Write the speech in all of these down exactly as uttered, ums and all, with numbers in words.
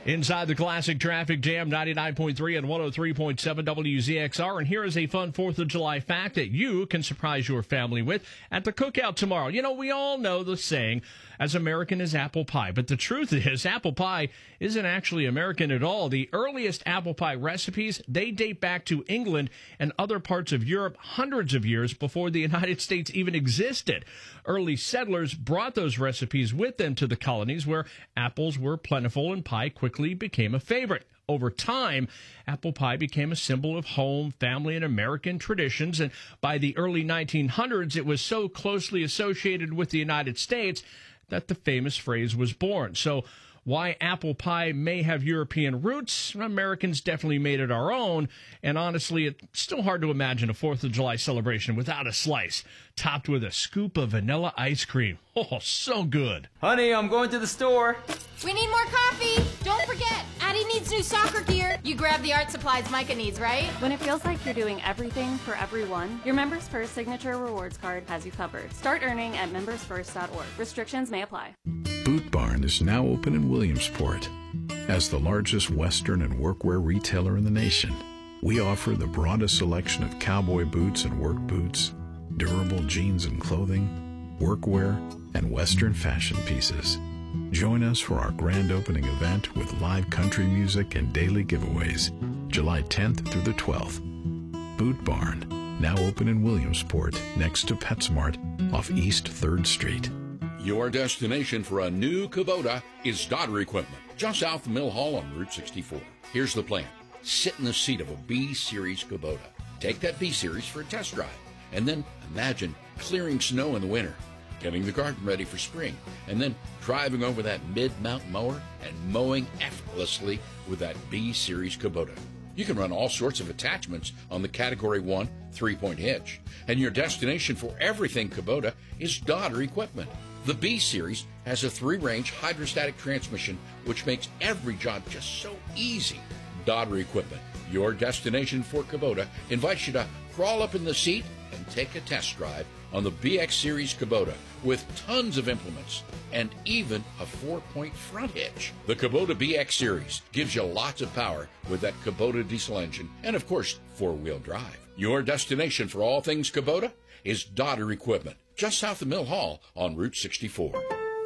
Inside the Classic Traffic Jam, ninety-nine point three and one oh three point seven W Z X R. And here is a fun fourth of July fact that you can surprise your family with at the cookout tomorrow. You know, we all know the saying, as American as apple pie. But the truth is, apple pie isn't actually American at all. The earliest apple pie recipes, they date back to England and other parts of Europe hundreds of years before the United States even existed. Early settlers brought those recipes with them to the colonies where apples were plentiful and pie quickly became a favorite. Over time, apple pie became a symbol of home, family, and American traditions, and by the early nineteen hundreds, it was so closely associated with the United States that the famous phrase was born. So why apple pie may have European roots, Americans definitely made it our own, and honestly, it's still hard to imagine a fourth of July celebration without a slice, topped with a scoop of vanilla ice cream. Oh, so good. Honey, I'm going to the store. We need more coffee. Don't forget, Addie needs new soccer gear. You grab the art supplies Micah needs, right? When it feels like you're doing everything for everyone, your Members First Signature Rewards Card has you covered. Start earning at members first dot org. Restrictions may apply. Boot Barn is now open in Williamsport. As the largest Western and workwear retailer in the nation, we offer the broadest selection of cowboy boots and work boots, durable jeans and clothing, workwear, and Western fashion pieces. Join us for our grand opening event with live country music and daily giveaways, July tenth through the twelfth. Boot Barn, now open in Williamsport next to PetSmart off East third Street. Your destination for a new Kubota is Dodder Equipment, just south of Mill Hall on Route sixty-four. Here's the plan. Sit in the seat of a B-Series Kubota. Take that B-Series for a test drive, and then imagine clearing snow in the winter, getting the garden ready for spring, and then driving over that mid-mountain mower and mowing effortlessly with that B-Series Kubota. You can run all sorts of attachments on the Category one three-point hitch, and your destination for everything Kubota is Dodder Equipment. The B-Series has a three-range hydrostatic transmission, which makes every job just so easy. Dodder Equipment, your destination for Kubota, invites you to crawl up in the seat and take a test drive on the B X Series Kubota with tons of implements and even a four-point front hitch. The Kubota B X Series gives you lots of power with that Kubota diesel engine and, of course, four-wheel drive. Your destination for all things Kubota is Dodder Equipment, just south of Mill Hall on Route sixty-four.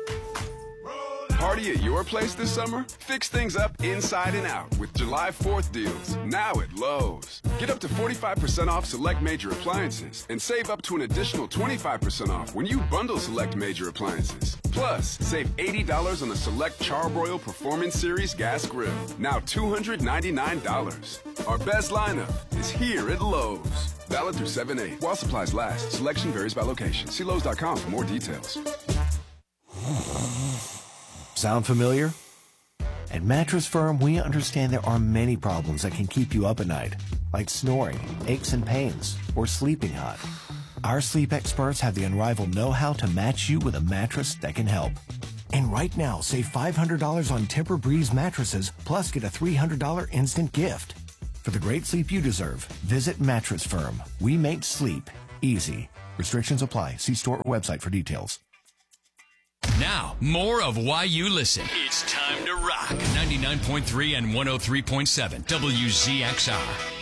Party at your place this summer? Fix things up inside and out with July fourth deals, now at Lowe's. Get up to forty-five percent off select major appliances and save up to an additional twenty-five percent off when you bundle select major appliances. Plus, save eighty dollars on the select Charbroil Performance Series gas grill, now two hundred ninety-nine dollars. Our best lineup is here at Lowe's. Valid through seven eight. While supplies last, selection varies by location. See Lowe's dot com for more details. Sound familiar? At Mattress Firm, we understand there are many problems that can keep you up at night, like snoring, aches and pains, or sleeping hot. Our sleep experts have the unrivaled know-how to match you with a mattress that can help. And right now, save five hundred dollars on Tempur-Breeze mattresses, plus get a three hundred dollars instant gift. For the great sleep you deserve, visit Mattress Firm. We make sleep easy. Restrictions apply. See store or website for details. Now, more of Why You Listen. It's time to rock. ninety-nine point three and one oh three point seven W Z X R.